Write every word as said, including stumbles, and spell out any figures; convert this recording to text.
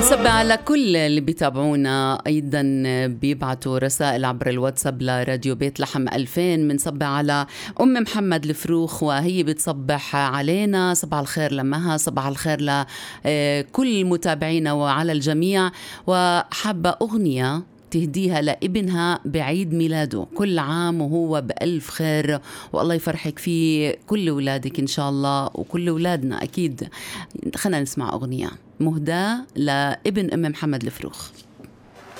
بنصب على كل اللي بيتابعونا، أيضا بيبعتوا رسائل عبر الواتساب لراديو بيت لحم ألفين. بنصب على أم محمد الفروخ وهي بتصبح علينا. صباح الخير لمها، صباح الخير لكل متابعينا وعلى الجميع. وحابة أغنية تهديها لابنها بعيد ميلاده، كل عام وهو بألف خير والله يفرحك فيه كل أولادك إن شاء الله وكل أولادنا أكيد. خلنا نسمع أغنية مهداة لابن أم محمد الفروخ.